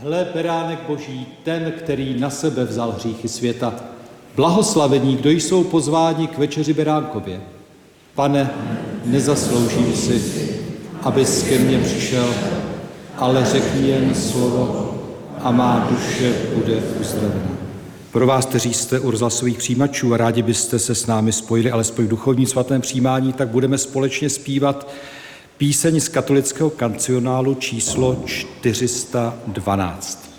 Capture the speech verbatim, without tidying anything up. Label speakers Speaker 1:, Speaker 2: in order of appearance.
Speaker 1: Hle, beránek Boží, ten, který na sebe vzal hříchy světa. Blahoslavení, kdo jsou pozváni k večeři beránkově. Pane, nezasloužím si, abys ke mně přišel, ale řekni jen slovo a má duše bude uzdravena. Pro vás, kteří jste u rozhlasových přijímačů a rádi byste se s námi spojili alespoň v duchovním svatém přijímání, tak budeme společně zpívat píseň z katolického kancionálu číslo čtyři sta dvanáct.